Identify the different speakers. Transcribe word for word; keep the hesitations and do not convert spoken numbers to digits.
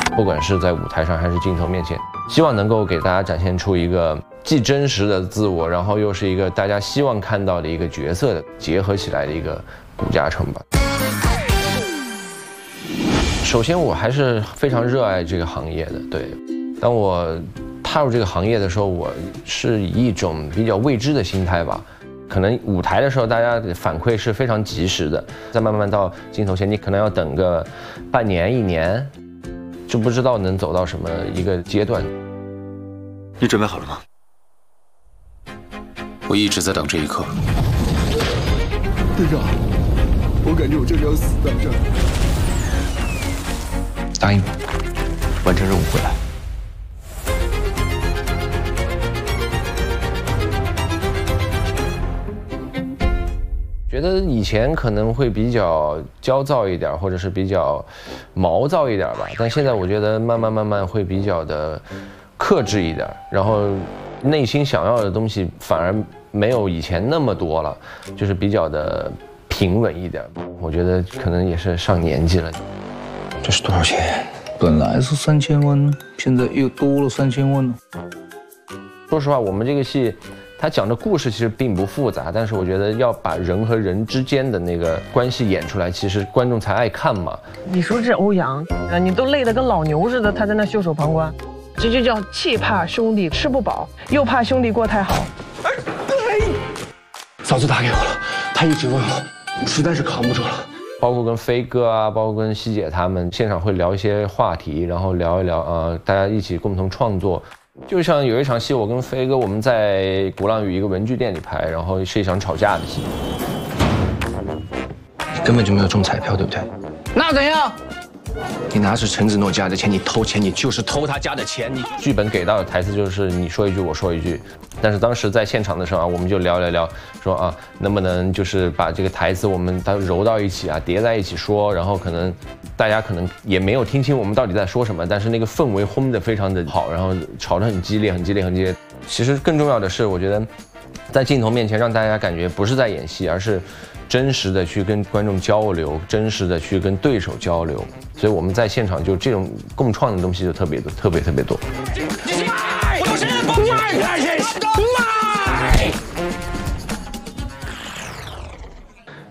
Speaker 1: 不管是在舞台上还是镜头面前，希望能够给大家展现出一个既真实的自我，然后又是一个大家希望看到的一个角色的结合起来的一个古家城吧。首先，我还是非常热爱这个行业的。对，当我踏入这个行业的时候，我是以一种比较未知的心态吧。可能舞台的时候，大家的反馈是非常及时的，再慢慢到镜头前，你可能要等个半年、一年，就不知道能走到什么一个阶段。
Speaker 2: 你准备好了吗？我一直在等这一刻。
Speaker 3: 队长，我感觉我就是要死在这儿。
Speaker 2: 答应我，完成任务回来。
Speaker 1: 觉得以前可能会比较焦躁一点，或者是比较毛躁一点吧，但现在我觉得慢慢慢慢会比较的克制一点，然后内心想要的东西反而没有以前那么多了，就是比较的平稳一点。我觉得可能也是上年纪了。
Speaker 2: 这是多少钱？
Speaker 4: 本来是三千万，现在又多了三千万了。
Speaker 1: 说实话，我们这个戏，它讲的故事其实并不复杂，但是我觉得要把人和人之间的那个关系演出来，其实观众才爱看嘛。
Speaker 5: 你说这欧阳啊，你都累得跟老牛似的，他在那袖手旁观，这就叫既怕兄弟吃不饱，又怕兄弟过太好。哎，
Speaker 3: 嫂子打给我了，她一直问我，实在是扛不住了。
Speaker 1: 包括跟飞哥啊，包括跟希姐他们现场会聊一些话题，然后聊一聊啊、呃，大家一起共同创作。就像有一场戏，我跟飞哥我们在鼓浪屿一个文具店里拍，然后是一场吵架的戏。
Speaker 2: 你根本就没有中彩票，对不对？
Speaker 4: 那怎样？
Speaker 2: 你拿着陈子诺家的钱，你偷钱，你就是偷他家的钱。你
Speaker 1: 剧本给到的台词就是你说一句我说一句，但是当时在现场的时候啊，我们就聊聊聊，说啊能不能就是把这个台词我们都揉到一起啊，叠在一起说，然后可能大家可能也没有听清我们到底在说什么，但是那个氛围烘得非常的好，然后吵得很激烈，很激烈，很激烈。其实更重要的是，我觉得在镜头面前让大家感觉不是在演戏，而是真实的去跟观众交流，真实的去跟对手交流，所以我们在现场就这种共创的东西就特别多，特别特别多。
Speaker 6: 卖！我就是不卖！卖！